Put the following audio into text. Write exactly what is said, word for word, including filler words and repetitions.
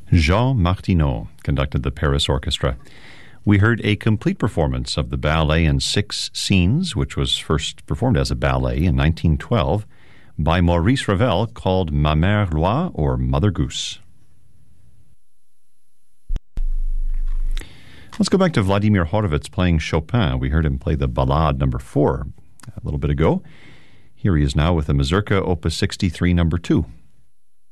Jean Martineau conducted the Paris Orchestra. We heard a complete performance of the ballet in six scenes, which was first performed as a ballet in nineteen twelve by Maurice Ravel, called Ma Mère Loi, or Mother Goose. Let's go back to Vladimir Horowitz playing Chopin. We heard him play the Ballade number four a little bit ago. Here he is now with the Mazurka Opus sixty-three number two.